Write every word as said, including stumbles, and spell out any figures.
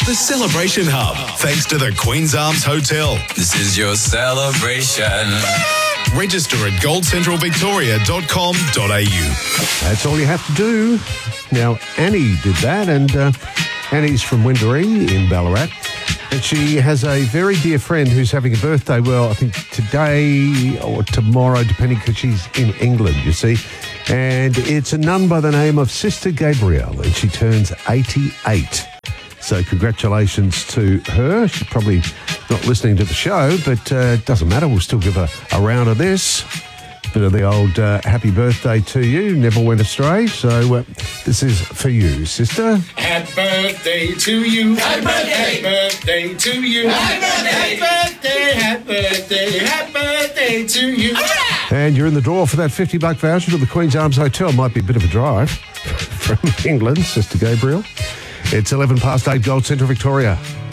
the Celebration Hub, thanks to the Queen's Arms Hotel. This is your celebration. Register at gold central victoria dot com dot a u. That's all you have to do. Now, Annie did that, and uh, Annie's from Windaree in Ballarat, and she has a very dear friend who's having a birthday, well, I think today or tomorrow, depending, because she's in England, you see, and it's a nun by the name of Sister Gabrielle, and she turns eighty-eight. So congratulations to her. She's probably not listening to the show, but uh, doesn't matter. We'll still give her a round of this. Bit of the old uh, happy birthday to you. Never went astray. So uh, this is for you, sister. Happy birthday to you. Happy birthday. Happy birthday to you. Happy birthday. Happy birthday. Happy birthday. Happy birthday to you. And you're in the draw for that fifty buck voucher to the Queen's Arms Hotel. Might be a bit of a drive from England, Sister Gabriel. It's eleven past eight, Gold Central Victoria.